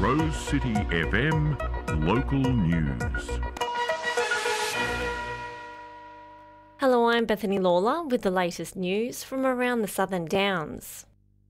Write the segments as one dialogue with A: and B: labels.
A: Rose City FM Local News.
B: Hello, I'm Bethany Lawler with the latest news from around the Southern Downs.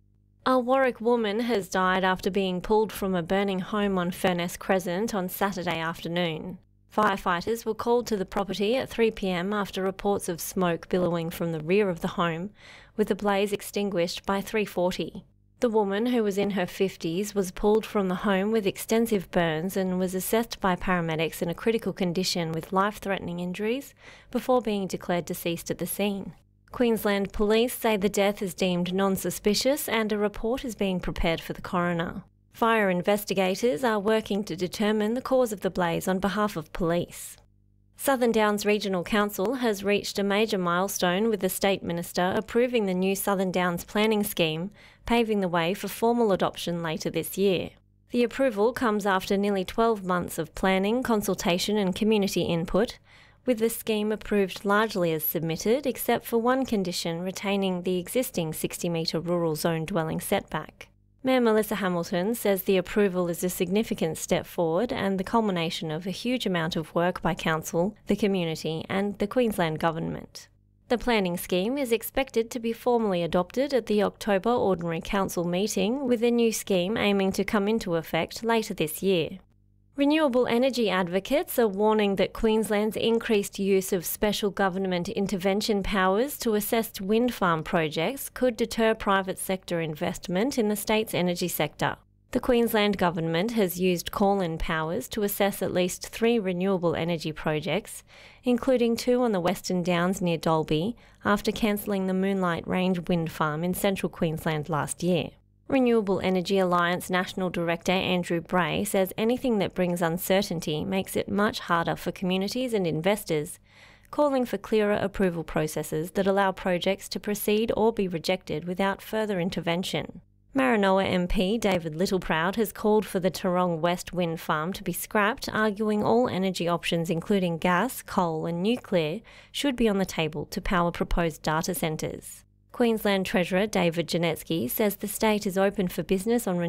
B: A Warwick woman has died after being pulled from a burning home on Furness Crescent on Saturday afternoon. Firefighters were called to the property at 3 p.m. after reports of smoke billowing from the rear of the home, with the blaze extinguished by 3:40. The woman, who was in her 50s, was pulled from the home with extensive burns and was assessed by paramedics in a critical condition with life-threatening injuries before being declared deceased at the scene. Queensland Police say the death is deemed non-suspicious and a report is being prepared for the coroner. Fire investigators are working to determine the cause of the blaze on behalf of police. Southern Downs Regional Council has reached a major milestone with the State Minister approving the new Southern Downs planning scheme, paving the way for formal adoption later this year. The approval comes after nearly 12 months of planning, consultation and community input, with the scheme approved largely as submitted, except for one condition retaining the existing 60-metre rural zone dwelling setback. Mayor Melissa Hamilton says the approval is a significant step forward and the culmination of a huge amount of work by Council, the community and the Queensland Government. The planning scheme is expected to be formally adopted at the October Ordinary Council meeting, with the new scheme aiming to come into effect later this year. Renewable energy advocates are warning that Queensland's increased use of special government intervention powers to assess wind farm projects could deter private sector investment in the state's energy sector. The Queensland Government has used call-in powers to assess at least 3 renewable energy projects, including 2 on the Western Downs near Dalby, after cancelling the Moonlight Range wind farm in central Queensland last year. Renewable Energy Alliance National Director Andrew Bray says anything that brings uncertainty makes it much harder for communities and investors, calling for clearer approval processes that allow projects to proceed or be rejected without further intervention. Maranoa MP David Littleproud has called for the Tarong West wind farm to be scrapped, arguing all energy options including gas, coal and nuclear should be on the table to power proposed data centres. Queensland Treasurer David Janetsky says the state is open for business on